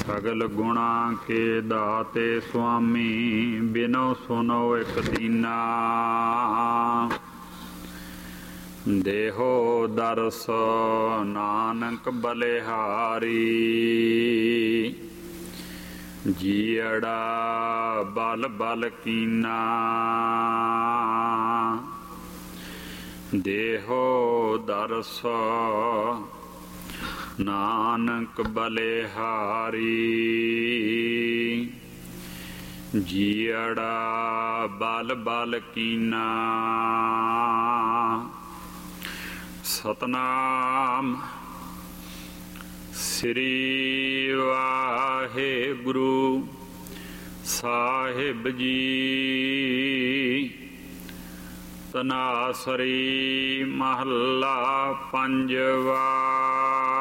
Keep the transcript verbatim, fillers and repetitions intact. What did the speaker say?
ਸਗਲ ਗੁਣਾ ਕੇ ਦਾਤੇ ਸੁਆਮੀ, ਬਿਨੋ ਸੁਨੋ ਇਕ ਦੀਨਾ। ਦੇਹੋ ਦਰਸ ਨਾਨਕ ਬਲਿਹਾਰੀ, ਜੀਅੜਾ ਬਲ ਬਲ ਕੀਨਾ। ਦੇਹੋ ਦਰਸ ਨਾਨਕ ਬਲਿਹਾਰੀ, ਜੀਅੜਾ ਬਲ ਬਲ ਕੀਨਾ। ਸਤਨਾਮ ਸ੍ਰੀ ਵਾਹਿਗੁਰੂ ਸਾਹਿਬ ਜੀ। ਤਨਾਸਰੀ ਮਹੱਲਾ ਪੰਜਵਾ।